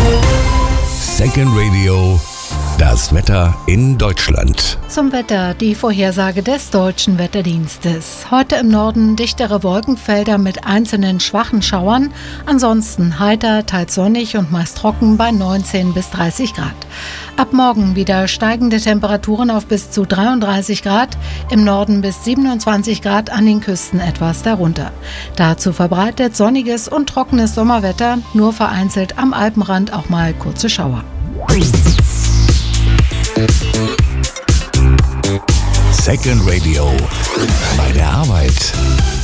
Second Radio, das Wetter in Deutschland. Zum Wetter die Vorhersage des Deutschen Wetterdienstes. Heute im Norden dichtere Wolkenfelder mit einzelnen schwachen Schauern. Ansonsten heiter, teils sonnig und meist trocken bei 19 bis 30 Grad. Ab morgen wieder steigende Temperaturen auf bis zu 33 Grad, im Norden bis 27 Grad, an den Küsten etwas darunter. Dazu verbreitet sonniges und trockenes Sommerwetter, nur vereinzelt am Alpenrand auch mal kurze Schauer. Second Radio, bei der Arbeit.